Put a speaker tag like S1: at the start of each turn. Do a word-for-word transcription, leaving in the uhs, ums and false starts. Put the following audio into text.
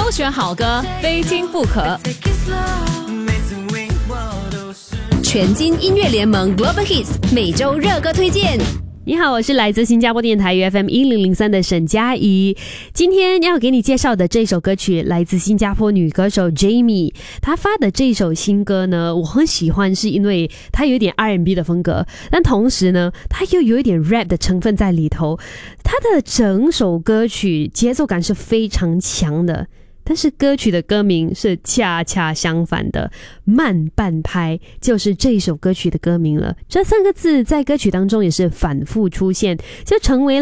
S1: 挑选好歌，非听不可。全金音乐联盟 Global Hits 每周热歌推荐。
S2: 你好，我是来自新加坡电台 U F M 一零零三的沈佳宜。今天要给你介绍的这首歌曲来自新加坡女歌手 Jamie， 她发的这首新歌呢，我很喜欢，是因为它有一点 R and B 的风格，但同时呢，它又有一点 rap 的成分在里头。它的整首歌曲节奏感是非常强的。但是歌曲的歌名是恰恰相反的，慢半拍就是这一首歌曲的歌名了。这三个字在歌曲当中也是反复出现，就成为